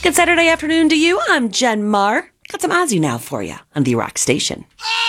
Good Saturday afternoon to you. I'm Jen Marr. Got some Ozzy now for you on the Rock Station.